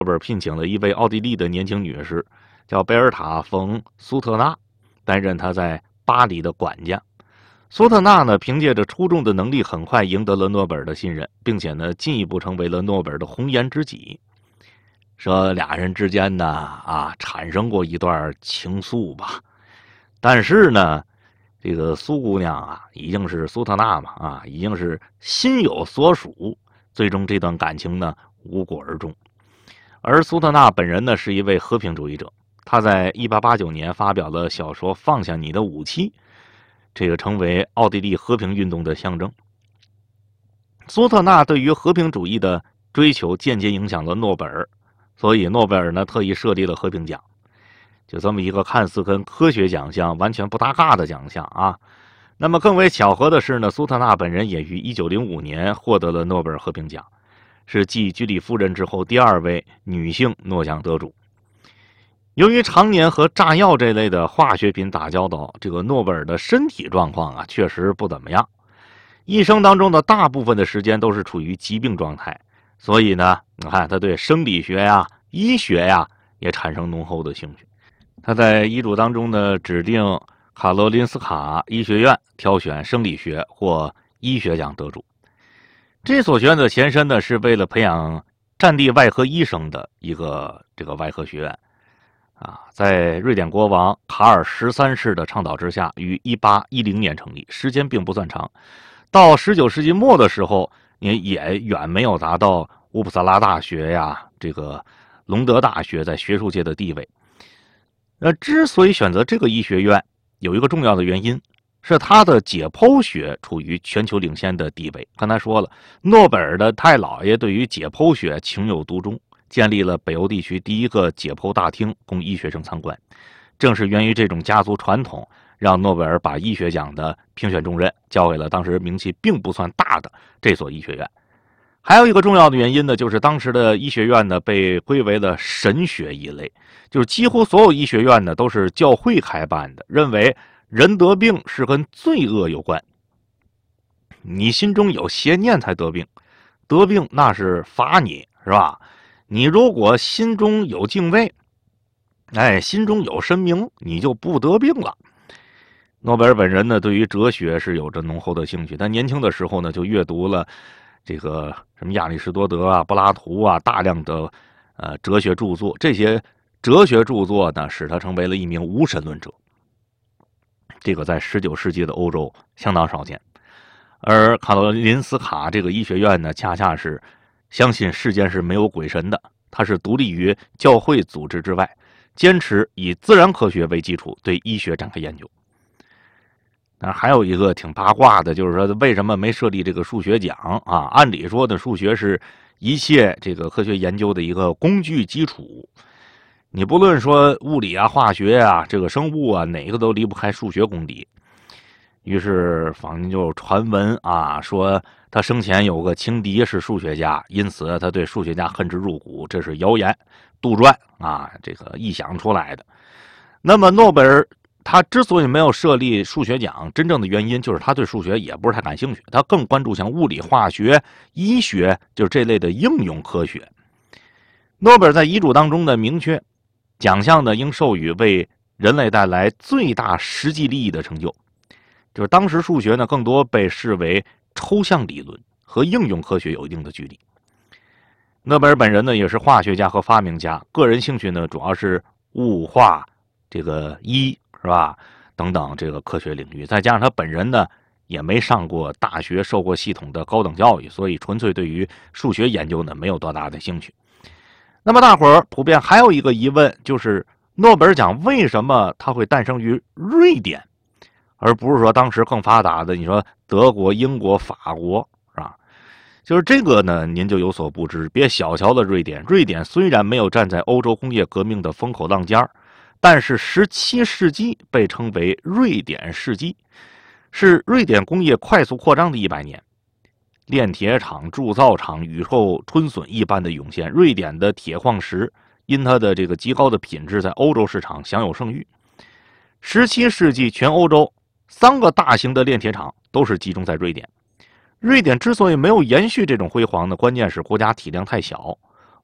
本聘请了一位奥地利的年轻女士，叫贝尔塔·冯·苏特纳，担任他在巴黎的管家。苏特纳呢，凭借着出众的能力，很快赢得了诺贝尔的信任，并且呢，进一步成为了诺贝尔的红颜知己。说俩人之间呢，产生过一段情愫吧。但是呢，这个苏姑娘已经是苏特纳嘛，已经是心有所属，最终这段感情呢，无果而终。而苏特纳本人呢，是一位和平主义者，他在1889年发表了小说《放下你的武器》。这个成为奥地利和平运动的象征。苏特纳对于和平主义的追求间接影响了诺贝尔，所以诺贝尔呢特意设立了和平奖，就这么一个看似跟科学奖项完全不搭嘎的奖项啊。那么更为巧合的是呢，苏特纳本人也于1905年获得了诺贝尔和平奖，是继居里夫人之后第2位女性诺奖得主。由于常年和炸药这类的化学品打交道，这个诺贝尔的身体状况确实不怎么样，一生当中的大部分的时间都是处于疾病状态，所以呢，你看他对生理学医学也产生浓厚的兴趣。他在遗嘱当中呢，指定卡罗林斯卡医学院挑选生理学或医学奖得主。这所学院的前身呢，是为了培养战地外科医生的一个外科学院。在瑞典国王卡尔13世的倡导之下，于1810年成立，时间并不算长。到19世纪末的时候，也远没有达到乌普萨拉大学这个隆德大学在学术界的地位。之所以选择这个医学院，有一个重要的原因，是他的解剖学处于全球领先的地位。刚才说了，诺贝尔的太老爷对于解剖学情有独钟，建立了北欧地区第一个解剖大厅供医学生参观。正是源于这种家族传统，让诺贝尔把医学奖的评选重任交给了当时名气并不算大的这所医学院。还有一个重要的原因呢，就是当时的医学院呢被归为了神学一类，就是几乎所有医学院呢都是教会开办的，认为人得病是跟罪恶有关，你心中有邪念才得病，得病那是罚你，是吧？你如果心中有敬畏，心中有神明，你就不得病了。诺贝尔本人呢，对于哲学是有着浓厚的兴趣。他年轻的时候呢，就阅读了这个什么亚里士多德柏拉图大量的哲学著作。这些哲学著作呢，使他成为了一名无神论者。这个在19世纪的欧洲相当少见。而卡罗林斯卡这个医学院呢，恰恰是相信世间是没有鬼神的，它是独立于教会组织之外，坚持以自然科学为基础对医学展开研究。那还有一个挺八卦的，就是说为什么没设立这个数学奖按理说呢，数学是一切这个科学研究的一个工具基础，你不论说物理化学这个生物哪个都离不开数学功底。于是坊间就传闻说他生前有个情敌是数学家，因此他对数学家恨之入骨，这是谣言杜撰这个臆想出来的。那么诺贝尔他之所以没有设立数学奖，真正的原因就是他对数学也不是太感兴趣，他更关注像物理、化学、医学，就是这类的应用科学。诺贝尔在遗嘱当中呢明确，奖项呢应授予为人类带来最大实际利益的成就。就是当时数学呢更多被视为抽象理论，和应用科学有一定的距离。诺贝尔本人呢也是化学家和发明家，个人兴趣呢主要是物化这个医是吧等等这个科学领域，再加上他本人呢也没上过大学，受过系统的高等教育，所以纯粹对于数学研究呢没有多大的兴趣。那么大伙儿普遍还有一个疑问，就是诺贝尔奖为什么它会诞生于瑞典，而不是说当时更发达的你说德国、英国、法国，是吧？就是这个呢您就有所不知，别小瞧了瑞典。瑞典虽然没有站在欧洲工业革命的风口浪尖，但是17世纪被称为瑞典世纪，是瑞典工业快速扩张的100年。炼铁厂、铸造厂雨后春笋一般的涌现，瑞典的铁矿石因它的这个极高的品质，在欧洲市场享有盛誉。17世纪全欧洲3个大型的炼铁厂都是集中在瑞典。瑞典之所以没有延续这种辉煌呢，关键是国家体量太小。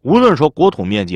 无论说国土面积